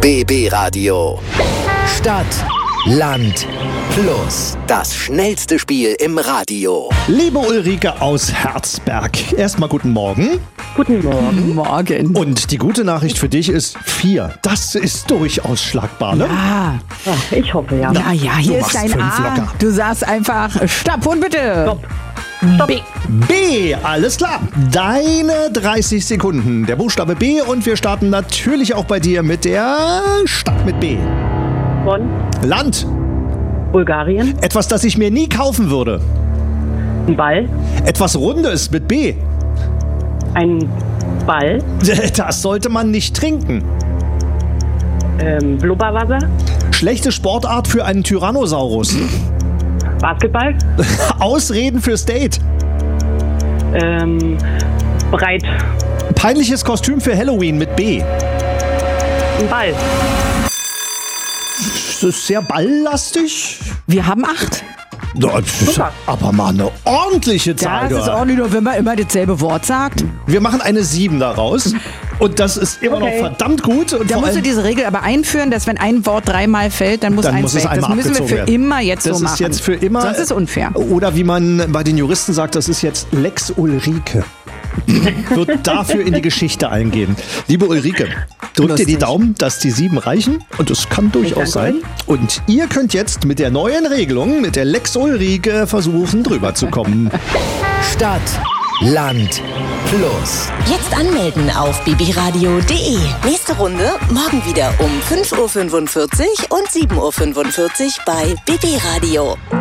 BB Radio. Stadt, Land, Plus. Das schnellste Spiel im Radio. Liebe Ulrike aus Herzberg, erstmal guten Morgen. Guten Morgen. Morgen. Und die gute Nachricht für dich ist 4. Das ist durchaus schlagbar, ne? Ah, Ach, ich hoffe ja. ja, hier ist machst dein 5 A. locker. Du sagst einfach Stopp und bitte. Stopp. B. B, alles klar. Deine 30 Sekunden. Der Buchstabe B und wir starten natürlich auch bei dir mit der Stadt mit B. Bonn, Land. Bulgarien, Etwas, das ich mir nie kaufen würde. ein Ball, Etwas Rundes mit B. ein Ball, Das sollte man nicht trinken. Blubberwasser, Schlechte Sportart für einen Tyrannosaurus. Basketball, Ausreden fürs Date. breit, Peinliches Kostüm für Halloween mit B. ein Ball. Das ist sehr balllastig. Wir haben 8. Das ist Super. aber mal eine ordentliche Zahl. Das ist du. ordentlich, nur wenn man immer dasselbe Wort sagt. Wir machen eine 7 daraus. Und das ist immer Okay. noch verdammt gut. Und Da vor musst du allem, diese Regel aber einführen, dass wenn ein Wort 3-mal fällt, dann muss Dann eins muss es weg. Das einmal müssen wir abgezogen für werden. immer jetzt das so ist machen. jetzt für immer. Sonst ist es unfair. Oder wie man bei den Juristen sagt, das ist jetzt Lex Ulrike. Wird dafür in die Geschichte eingehen. Liebe Ulrike, drückt dir die Lustig. Daumen, dass die 7 reichen. Und es kann durchaus sein. danke Und ihr könnt jetzt mit der neuen Regelung, mit der Lex Ulrike, versuchen, drüber zu kommen. Stadt, Land, Plus. Jetzt anmelden auf bbradio.de. Nächste Runde morgen wieder um 5.45 Uhr und 7.45 Uhr bei BB Radio.